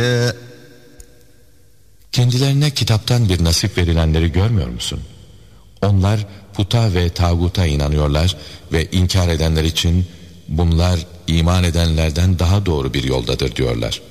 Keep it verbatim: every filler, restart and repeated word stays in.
Kendilerine kitaptan bir nasip verilenleri görmüyor musun? Onlar puta ve tağuta inanıyorlar ve inkar edenler için bunlar iman edenlerden daha doğru bir yoldadır diyorlar.